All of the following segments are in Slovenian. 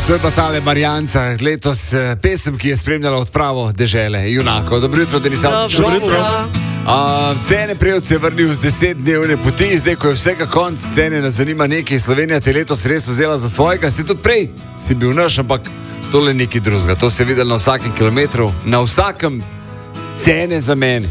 to je pa tale Marijanca, letos pesem, ki je spremljala odpravo dežele junakov. Dobro jutro, Denislav. Dobro jutro. Cene Prevc je vrnil z 10-dnevne poti, zdaj ko je vsega konc, cene nas zanima nekaj. Slovenija te letos res vzela za svojega, si tudi prej si bil naš, ampak tole nekaj drugega. To se je videlo na vsakem kilometru, na vsakem cene za mene.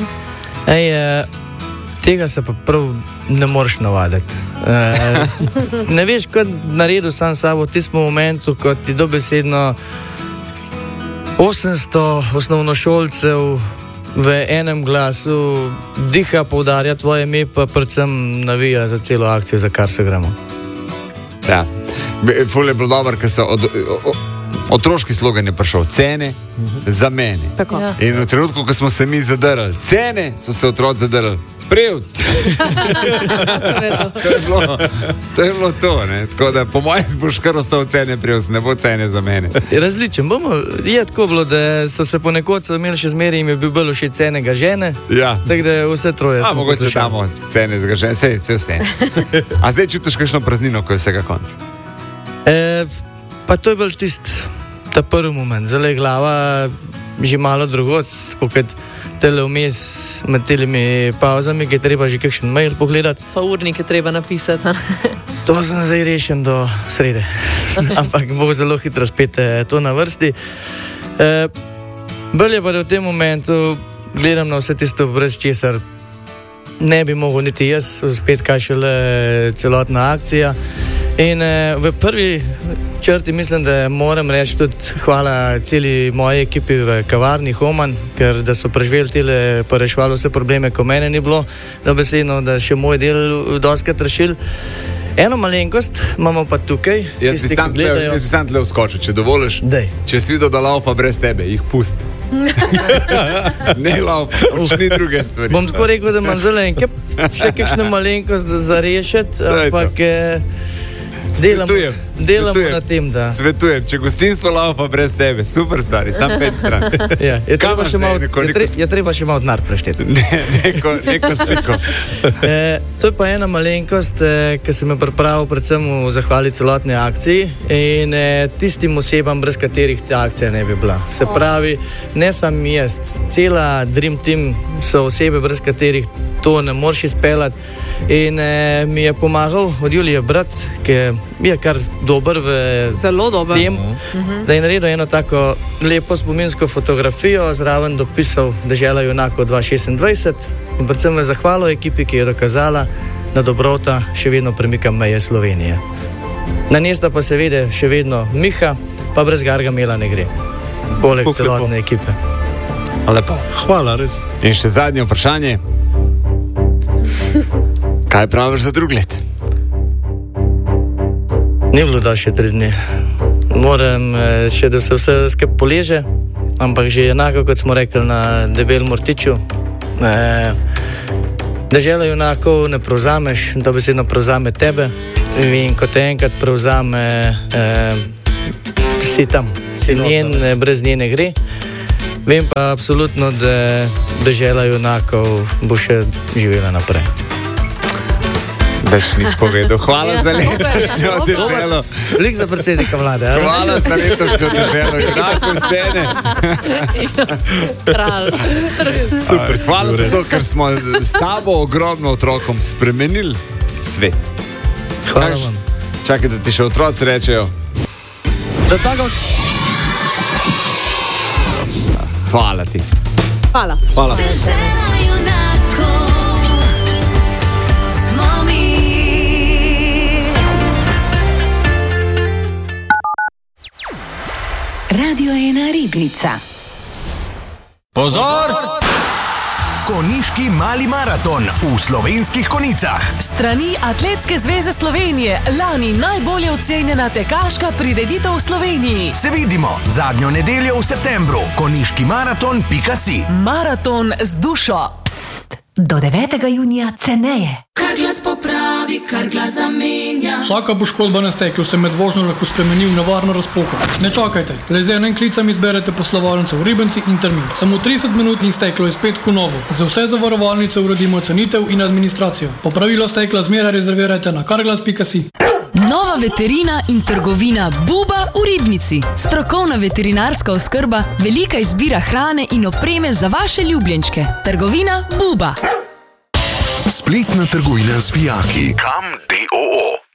Tega se pa prav ne moreš navaditi. Ne veš, kaj naredil sam sabo v tistem momentu, ko ti dobesedno 800 osnovnošolcev v enem glasu diha, poudarja tvoje ime, pa predvsem navija za celo akcijo, za kar se gremo. Ja, ful je bilo dobro, ker so otroški slogan je prišel, cene za mene. Tako. Ja. In v trenutku, ko smo se mi zadrli, cene so se otroci zadrli. Prevc. To je bilo to, ne? Tako da po mojem boš kar ostal cene Prevc, ne bo cene za mene. Različen bomo, je tako bilo, da so se ponekod imeli še zmeri in je bil bolj všeč cene ga žene, ja. Tako da vse troje smo mogoče poslušali. damo cene za žene, vse. A zdaj čutiš kakšno praznino, ko je vsega konc? Pa to je bolj ta prvi moment, zdaj glava že malo drugot, kot tele vmes med telimi pauzami, ki je treba že kakšen mail pogledati. Pa urnik je treba napisati. To sem zdaj rešen do srede, ampak bo zelo hitro spet to na vrsti. Bolj je pa, da v tem momentu gledam na vse tisto, brez česar ne bi mogel niti jaz uspeti, kaj šele celotna akcija. In v prvi črti mislim, da moram reči tudi hvala celi moji ekipi v kavarni Homan, ker da so preživeli tele, pa rešvali vse probleme, ko mene ni bilo, dobesedno, da še moj del doskrat rešil. Eno malenkost imamo pa tukaj. Jaz bi sam tle vskočil, če dovoliš. Dej. Če si videl, da laupa brez tebe, jih pusti. Ne laupa, ni druge stvari. Bom tako rekel, da imam zelo enkrat še kakšno malenkost za rešiti, ampak delamo na tem, da... Svetujem, če gostinstvo laupa brez tebe, super stari, sam 5 stran. Ja, je treba še malo denar prešteti. Neko sliko. To je pa ena malenkost, ki sem jo pripravil predvsem v zahvali celotne akciji in tistim osebam, brez katerih ta akcija ne bi bila. Se pravi, ne sam jaz, cela Dream Team so osebe, brez katerih to ne moreš izpeljati in mi je pomagal od Julije brat, ki je kar dober v tem, da je naredil eno tako lepo spominsko fotografijo, zraven dopisal Dežela junakov 2026 in predvsem v zahvalo ekipi, ki je dokazala, da dobrota še vedno premika meje Slovenije. Na njesta pa seveda še vedno Miha, pa brez Gargamela ne gre. Poleg celotne ekipe. Lepo. Hvala, res. In še zadnje vprašanje. Kaj praviš za drug let? Ni bilo da še 3 dni. Moram še, da se vse skupaj poleže, ampak že enako, kot smo rekli na Debelem Ortiču, Dežela junakov ne prevzameš, to besedno prevzame tebe in ko te enkrat prevzame, si tam, si njen, brez nje ne gre. Vem pa absolutno, da Dežela junakov bo še živela naprej. Daš nič povedal. Hvala za letošnjo deželo. Lik za predsednika vlade. Hvala za letošnjo deželo. Junakov cene. Super. Hvala za to, ker smo s tabo ogromno otrokom spremenili svet. Hvala vam. Čakaj, da ti še otroci rečejo. Hvala ti. Hvala. Hvala. Radio 1 Ribnica. Pozor! Konjiški mali maraton v Slovenskih Konjicah. Strani Atletske zveze Slovenije lani najbolje ocenjena tekaška prireditev v Sloveniji. Se vidimo zadnjo nedeljo v septembru. Konjiškimaraton.si. Maraton z dušo. Do 9. junija ceneje. Kar glas popravi, kar glas zamenja. Vsaka poškodba na steklu se med vožnjo lahko spremeni v nevarno razpoko. Ne čakajte, le z enim klicem izberete poslovalnico v Ribenci in termin. Samo 30 minut in steklo je spet novo. Za vse zavarovalnice uredimo cenitev in administracijo. Popravilo stekla zmeraj rezervirajte na karglas.si. Nova veterina in trgovina Buba v Ribnici. Strokovna veterinarska oskrba, velika izbira hrane in opreme za vaše ljubljenčke. Trgovina Buba. Spletna trgovina z vijaki. Kam.do